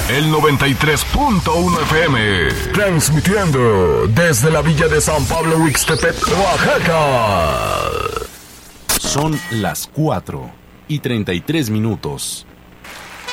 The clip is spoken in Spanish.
el 93.1 FM, transmitiendo desde la villa de San Pablo Huixtepec, Oaxaca. Son las 4:33.